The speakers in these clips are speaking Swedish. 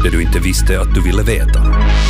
Det du inte visste att du ville veta.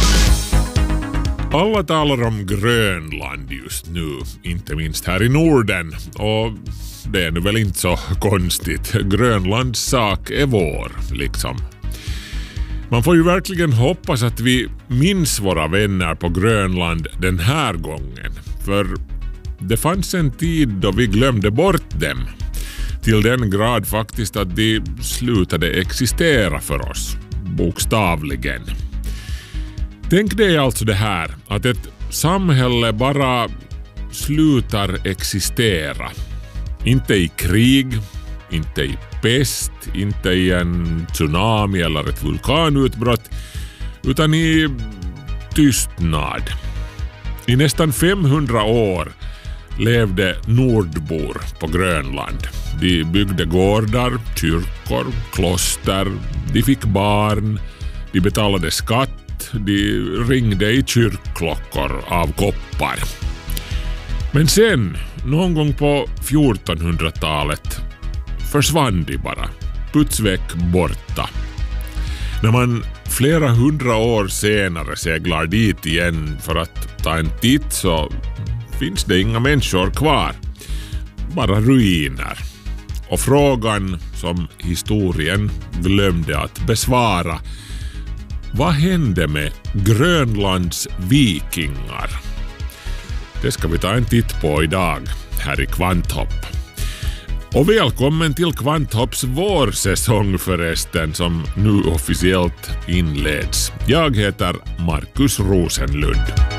Alla talar om Grönland just nu, inte minst här i Norden. Och det är nu väl inte så konstigt. Grönlands sak är vår, liksom. Man får ju verkligen hoppas att vi minns våra vänner på Grönland den här gången. För det fanns en tid då vi glömde bort dem. Till den grad faktiskt att de slutade existera för oss. Bokstavligen. Tänk dig alltså det här, att ett samhälle bara slutar existera. Inte i krig, inte i pest, inte i en tsunami eller ett vulkanutbrott, utan i tystnad. I nästan 500 år levde nordbor på Grönland. De byggde gårdar, kyrkor, kloster, de fick barn, de betalade skatt, de ringde i kyrkklockor av koppar. Men sen, någon gång på 1400-talet, försvann de bara, putsväck borta. När man flera hundra år senare seglar dit igen för att ta en titt så finns det inga människor kvar. Bara ruiner. Och frågan som historien glömde att besvara: vad hände med Grönlands vikingar? Det ska vi ta en titt på idag här i Kvanthopp. Och välkommen till Kvanthopps vårsäsong förresten, som nu officiellt inleds. Jag heter Markus Rosenlund.